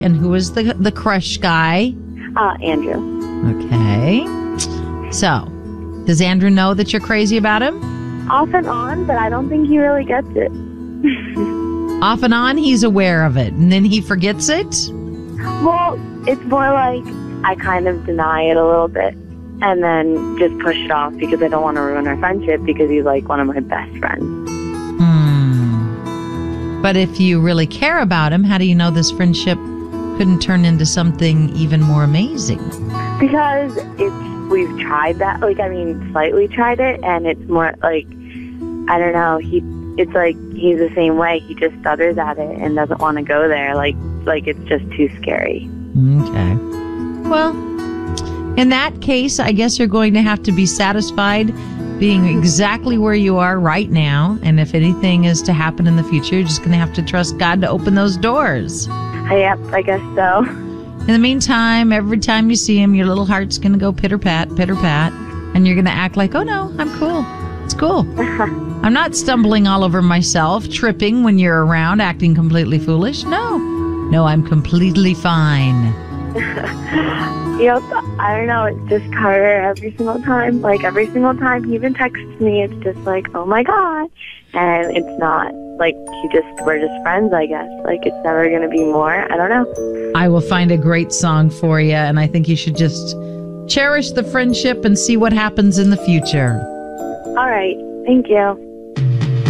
And who is the crush guy? Andrew. Okay. So, does Andrew know that you're crazy about him? Off and on, but I don't think he really gets it. Off and on, he's aware of it, and then he forgets it? Well, it's more like I kind of deny it a little bit and then just push it off because I don't want to ruin our friendship because he's like one of my best friends. But if you really care about him, how do you know this friendship couldn't turn into something even more amazing? Because we've tried that, slightly tried it, and it's more like, I don't know, it's like he's the same way. He just stutters at it and doesn't want to go there. Like it's just too scary. Okay. Well, in that case, I guess you're going to have to be satisfied being exactly where you are right now. And if anything is to happen in the future, you're just going to have to trust God to open those doors. Yep, I guess so. In the meantime, every time you see him, your little heart's going to go pitter-pat, pitter-pat. And you're going to act like, oh, no, I'm cool. It's cool. I'm not stumbling all over myself, tripping when you're around, acting completely foolish. No, I'm completely fine. I don't know, it's just Carter every single time. Like, every single time he even texts me, it's just like, oh my God. And it's not, like, we're just friends, I guess. Like, it's never going to be more. I don't know. I will find a great song for you, and I think you should just cherish the friendship and see what happens in the future. All right. Thank you.